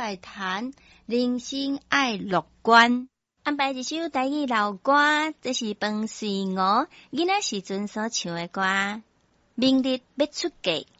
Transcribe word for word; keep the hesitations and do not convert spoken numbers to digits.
来谈人生爱乐观。安排一首台语老歌，这是饭随我囡仔时阵所唱的歌。明日要出嫁。